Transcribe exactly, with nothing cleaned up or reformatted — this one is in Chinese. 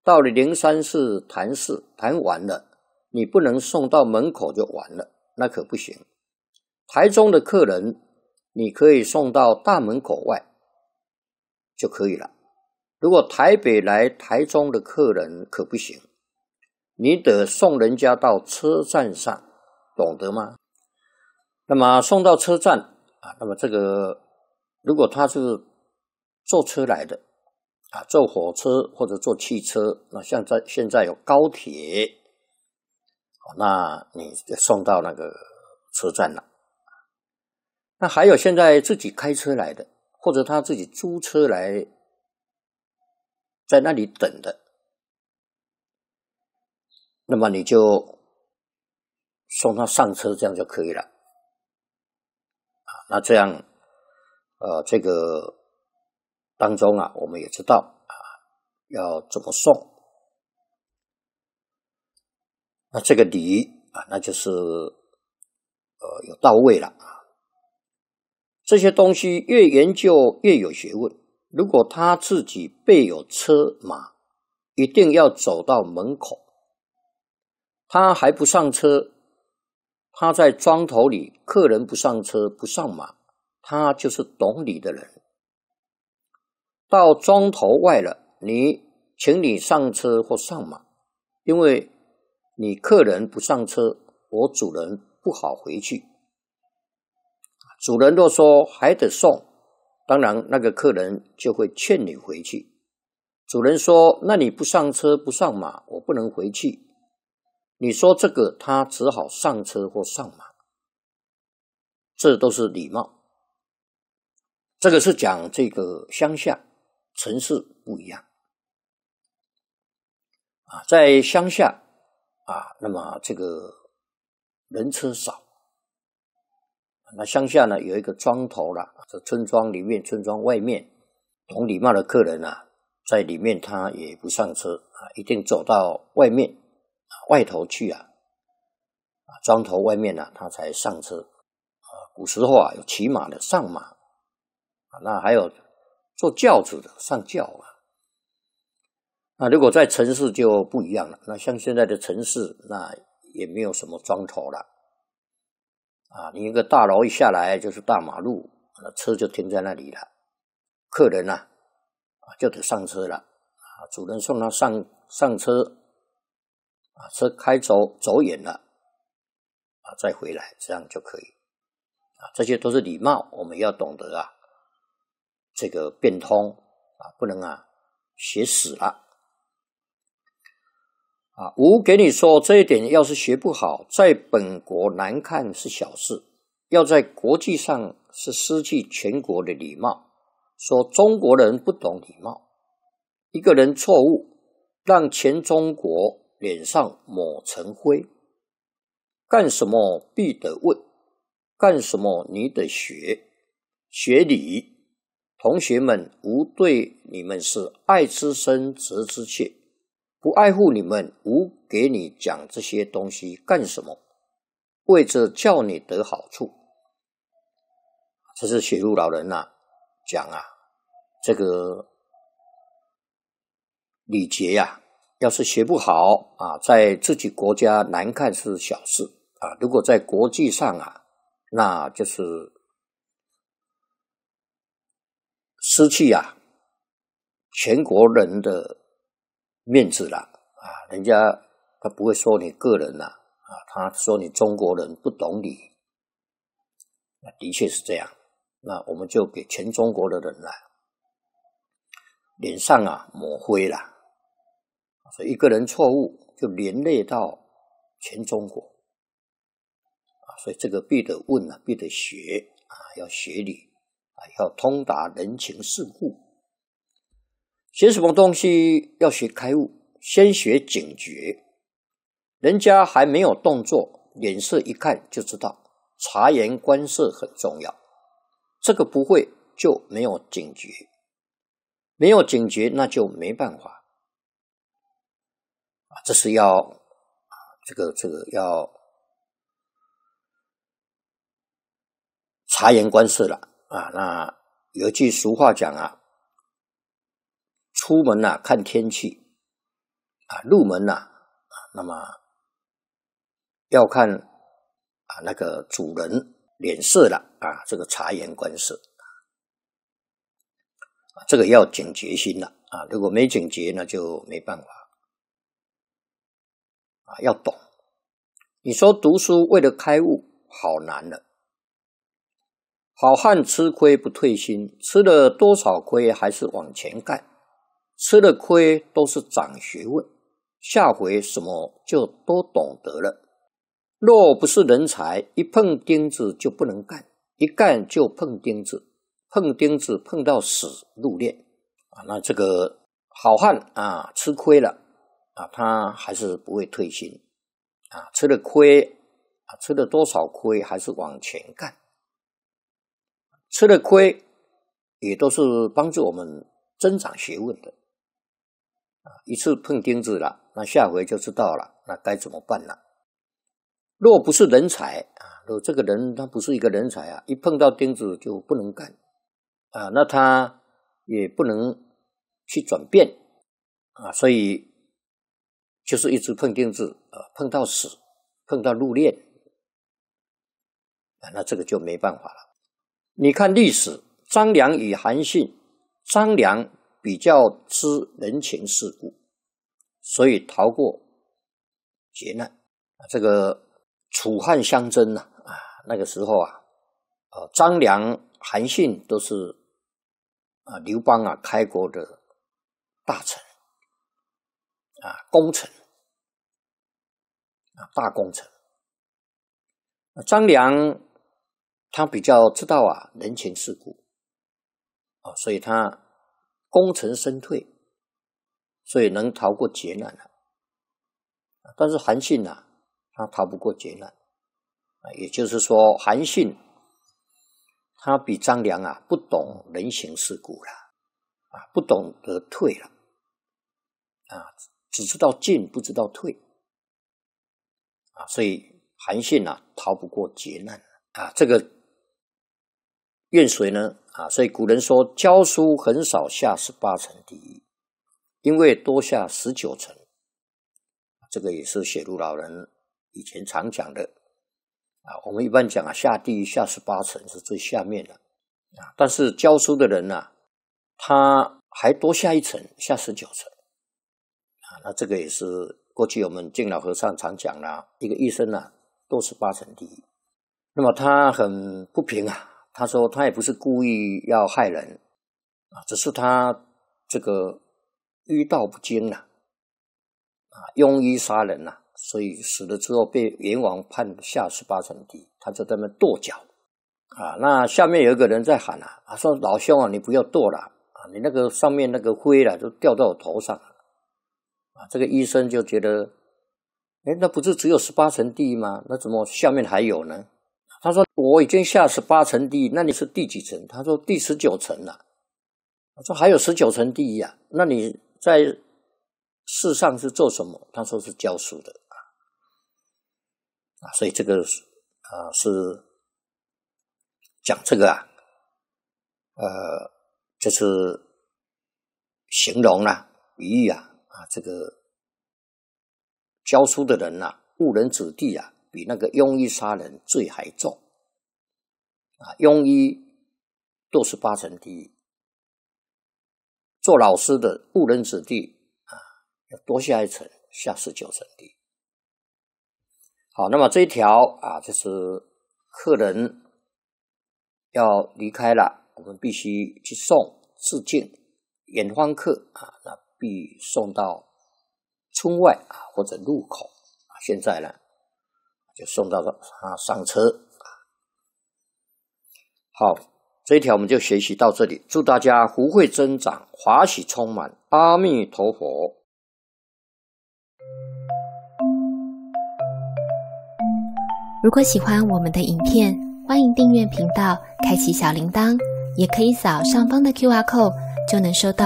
到了灵山寺谈事谈完了，你不能送到门口就完了，那可不行。台中的客人你可以送到大门口外就可以了，如果台北来台中的客人可不行，你得送人家到车站上，懂得吗？那么送到车站啊，那么这个如果他是坐车来的啊，坐火车或者坐汽车，那像在现在有高铁，那你就送到那个车站了。那还有现在自己开车来的，或者他自己租车来在那里等的，那么你就送他上车，这样就可以了。啊，那这样呃这个当中啊，我们也知道啊要怎么送。那这个礼啊，那就是呃有到位了啊。这些东西越研究越有学问。如果他自己备有车马，一定要走到门口。他还不上车，他在庄头里，客人不上车不上马，他就是懂礼的人。到庄头外了，你请你上车或上马，因为你客人不上车，我主人不好回去。主人若说还得送，当然那个客人就会劝你回去。主人说那你不上车不上马，我不能回去。你说这个，他只好上车或上马，这都是礼貌。这个是讲这个乡下，城市不一样啊。在乡下啊，那么这个人车少，那乡下呢有一个庄头啦，这村庄里面、村庄外面，懂礼貌的客人啊，在里面他也不上车啊，一定走到外面外头去啊。庄头外面啊，他才上车啊。古时候啊，有骑马的上马啊，那还有坐轿子的上轿啊。那如果在城市就不一样了，那像现在的城市，那也没有什么庄头了啊。你一个大楼一下来就是大马路，那车就停在那里了，客人啊就得上车了啊。主人送他上上车啊，车开走走远了。啊，再回来，这样就可以啊。这些都是礼貌，我们要懂得啊，这个变通啊，不能啊学死了啊。吾给你说这一点，要是学不好，在本国难看是小事，要在国际上是失去全国的礼貌。说中国人不懂礼貌，一个人错误，让全中国脸上抹成灰。干什么必得问，干什么你得学，学礼。同学们，吾对你们是爱之深责之切，不爱护你们，吾给你讲这些东西干什么？为着叫你得好处。这是雪路老人啊讲啊，这个礼节啊，要是学不好啊，在自己国家难看是小事啊，如果在国际上啊，那就是失去啊全国人的面子了啊。人家他不会说你个人啊，啊，他说你中国人不懂礼，那的确是这样。那我们就给全中国的人啊脸上啊抹灰了。所以一个人错误就连累到全中国啊，所以这个必得问啊，必得学啊，要学礼啊，要通达人情世故。学什么东西要学开悟，先学警觉。人家还没有动作，脸色一看就知道，察言观色很重要。这个不会就没有警觉，没有警觉那就没办法。这是要这个这个要察言观色了啊。那有一句俗话讲啊，出门啊看天气啊入门呐、啊，那么要看啊那个主人脸色了啊，这个察言观色，啊、这个要警觉心了啊，如果没警觉那就没办法啊，要懂。你说读书为了开悟，好难了。好汉吃亏不退心，吃了多少亏还是往前干，吃了亏都是长学问，下回什么就都懂得了。若不是人才，一碰钉子就不能干，一干就碰钉子，碰钉子碰到死入殓啊。那这个好汉啊，吃亏了啊，他还是不会退心啊，吃了亏啊，吃了多少亏还是往前干。吃了亏也都是帮助我们增长学问的啊，一次碰钉子了，那下回就知道了，那该怎么办了。若不是人才啊，若这个人他不是一个人才啊，一碰到钉子就不能干啊，那他也不能去转变啊，所以就是一直碰钉子啊，碰到死，碰到入殓啊，那这个就没办法了。你看历史，张良与韩信，张良比较知人情世故，所以逃过劫难。这个楚汉相争啊，啊那个时候啊，呃，张良、韩信都是啊刘邦啊开国的大臣啊功臣啊大功臣。张良他比较知道啊人情世故啊，所以他功成身退，所以能逃过劫难了。但是韩信啊，他逃不过劫难啊，也就是说，韩信他比张良啊不懂人情世故了啊，不懂得退了啊，只知道进不知道退啊，所以韩信啊逃不过劫难啊，这个。愿谁呢？啊，所以古人说教书很少下十八层地狱，因为多下十九层。这个也是写入老人以前常讲的啊。我们一般讲啊，下地狱下十八层是最下面的啊，但是教书的人啊，他还多下一层，下十九层啊。那这个也是过去我们敬老和尚常讲啦，一个医生啊，多十八层地狱。那么他很不平啊。他说他也不是故意要害人啊，只是他这个医道不精啊，啊庸医杀人啊，所以死了之后被阎王判下十八层地，他就在那跺脚啊。那下面有一个人在喊啊，他说老兄啊，你不要跺了啊，你那个上面那个灰了都掉到我头上了啊。这个医生就觉得，哎，那不是只有十八层地吗？那怎么下面还有呢？他说我已经下十八层地狱，那你是第几层？他说第十九层了。他说还有十九层地狱啊，那你在世上是做什么？他说是教书的啊，所以这个啊是讲这个啊，呃，就是形容啊、比喻啊啊，这个教书的人啊，误人子弟啊。比那个庸医杀人罪还重啊！庸医堕十八层地狱，做老师的误人子弟啊，要多下一层，下十九层地狱。好，那么这一条啊，就是客人要离开了，我们必须去送致敬远方客啊，那必送到村外啊或者路口啊。现在呢？就送到他上车。好，这一条我们就学习到这里。祝大家福慧增长，华喜充满。阿弥陀佛。 如果喜欢我们的影片，欢迎订阅频道，开启小铃铛，也可以扫上方的 Q R code，就能收到